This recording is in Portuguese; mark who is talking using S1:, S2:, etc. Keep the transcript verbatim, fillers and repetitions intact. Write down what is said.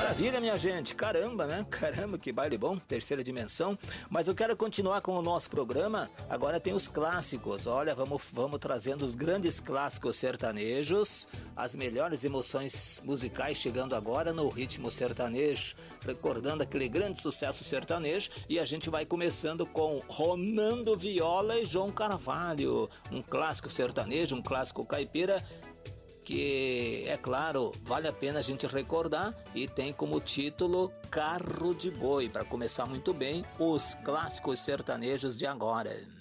S1: Maravilha, minha gente. Caramba, né? Caramba, que baile bom. Terceira dimensão. Mas eu quero continuar com o nosso programa. Agora tem os clássicos. Olha, vamos, vamos trazendo os grandes clássicos sertanejos. As melhores emoções musicais chegando agora no ritmo sertanejo. Recordando aquele grande sucesso sertanejo. E a gente vai começando com Ronando Viola e João Carvalho. Um clássico sertanejo, um clássico caipira, que, é claro, vale a pena a gente recordar e tem como título Carro de Boi, para começar muito bem os clássicos sertanejos de agora.